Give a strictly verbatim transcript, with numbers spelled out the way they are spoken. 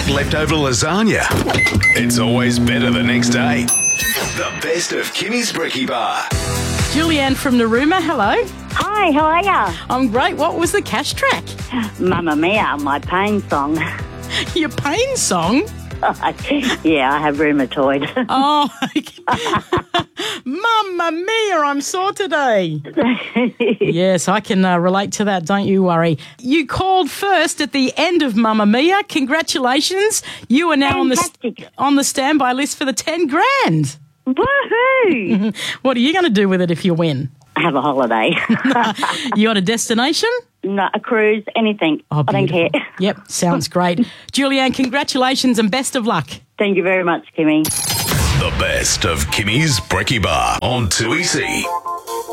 like leftover lasagna. It's always better the next day. The best of Kimmy's Brekkie Bar. Julianne from Narooma, hello. Hi, how are ya? I'm great. What was the cash track? Mamma Mia, my pain song. Your pain song? Yeah, I have rheumatoid. Oh, Mamma Mia, I'm sore today. Yes, I can uh, relate to that, don't you worry. You called first at the end of Mamma Mia. Congratulations. You are now on the, Fantastic. on the standby list for the ten grand. Woohoo! What are you going to do with it if you win? Have a holiday. You got a destination? No, a cruise, anything. Oh, I don't care. Yep, sounds great. Julianne, congratulations and best of luck. Thank you very much, Kimmy. The best of Kimmy's Brekkie Bar on two E C.